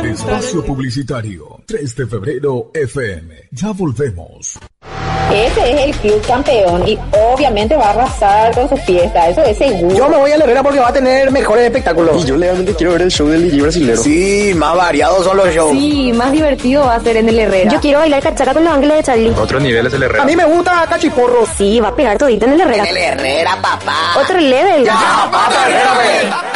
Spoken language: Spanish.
Espacio publicitario 3 de febrero FM. Ya volvemos. Ese es el club campeón y obviamente va a arrasar con su fiesta, eso es seguro. Yo me voy a la Herrera porque va a tener mejores espectáculos. Y yo realmente quiero ver el show del DJ brasilero. Sí, más variados son los shows. Sí, más divertido va a ser en el Herrera. Yo quiero bailar cachaca con los ángeles de Charlie. Otro nivel es el Herrera. A mí me gusta Cachiporro. Sí, va a pegar todito en el Herrera. En el Herrera, papá. Otro level. Ya, papá, Herrera.